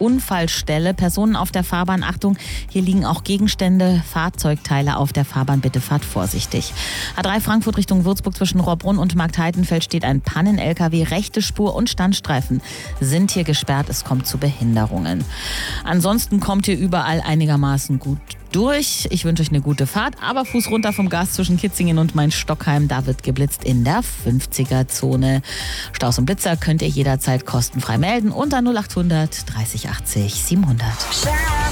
Unfallstelle. Personen auf der Fahrbahn, Achtung, hier liegen auch Gegenstände, Fahrzeugteile auf der Fahrbahn. Bitte fahrt vorsichtig. A3 Frankfurt Richtung Würzburg zwischen Rohrbrunn und Marktheidenfeld steht ein Pannen-LKW. Rechte Spur und Standstreifen sind hier gesperrt. Es kommt zu Behinderungen. Ansonsten kommt ihr überall einigermaßen gut durch. Ich wünsche euch eine gute Fahrt, aber Fuß runter vom Gas zwischen Kitzingen und Main-Stockheim. Da wird geblitzt in der 50er-Zone. Staus und Blitzer könnt ihr jederzeit kostenfrei melden unter 0800 30 80 700.